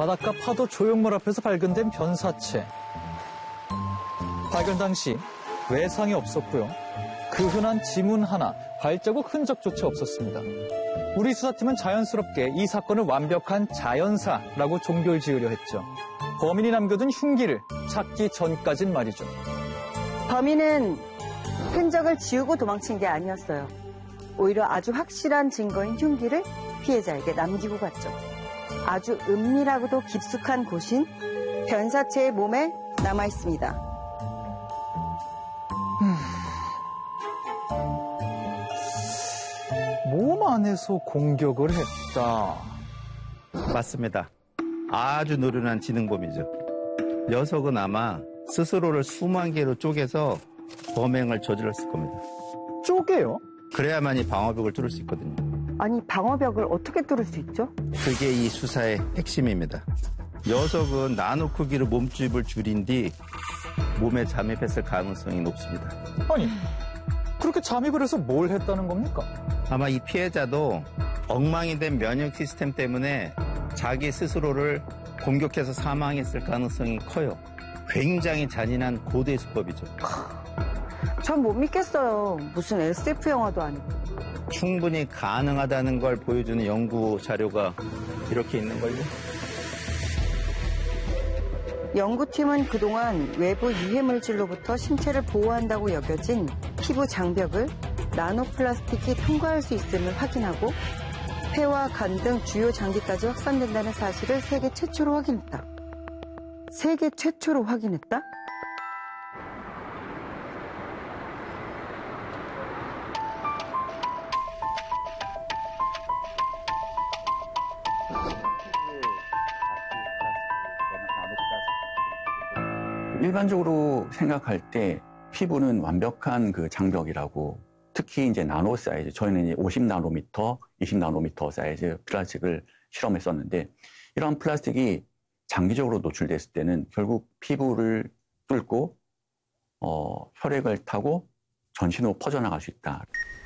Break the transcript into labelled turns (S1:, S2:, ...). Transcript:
S1: 바닷가 파도 조형물 앞에서 발견된 변사체. 발견 당시 외상이 없었고요. 그 흔한 지문 하나, 발자국 흔적조차 없었습니다. 우리 수사팀은 자연스럽게 이 사건을 완벽한 자연사라고 종결 지으려 했죠. 범인이 남겨둔 흉기를 찾기 전까진 말이죠.
S2: 범인은 흔적을 지우고 도망친 게 아니었어요. 오히려 아주 확실한 증거인 흉기를 피해자에게 남기고 갔죠. 아주 은밀하고도 깊숙한 곳인 변사체의 몸에 남아있습니다.
S1: 몸 안에서 공격을 했다.
S3: 맞습니다. 아주 노련한 지능범이죠. 녀석은 아마 스스로를 수만 개로 쪼개서 범행을 저질렀을 겁니다.
S1: 쪼개요?
S3: 그래야만이 방어벽을 뚫을 수 있거든요.
S2: 아니, 방어벽을 어떻게 뚫을 수 있죠?
S3: 그게 이 수사의 핵심입니다. 녀석은 나노 크기로 몸집을 줄인 뒤 몸에 잠입했을 가능성이 높습니다.
S1: 아니, 그렇게 잠입을 해서 뭘 했다는 겁니까?
S3: 아마 이 피해자도 엉망이 된 면역 시스템 때문에 자기 스스로를 공격해서 사망했을 가능성이 커요. 굉장히 잔인한 고대 수법이죠.
S2: 전 못 믿겠어요. 무슨 SF 영화도 아니고.
S3: 충분히 가능하다는 걸 보여주는 연구 자료가 이렇게 있는걸요.
S2: 연구팀은 그동안 외부 유해물질로부터 신체를 보호한다고 여겨진 피부 장벽을 나노플라스틱이 통과할 수 있음을 확인하고 폐와 간 등 주요 장기까지 확산된다는 사실을 세계 최초로 확인했다. 세계 최초로 확인했다?
S4: 일반적으로 생각할 때 피부는 완벽한 그 장벽이라고, 특히 이제 나노 사이즈, 저희는 이제 50나노미터, 20나노미터 사이즈 플라스틱을 실험했었는데, 이러한 플라스틱이 장기적으로 노출됐을 때는 결국 피부를 뚫고 혈액을 타고 전신으로 퍼져나갈 수 있다.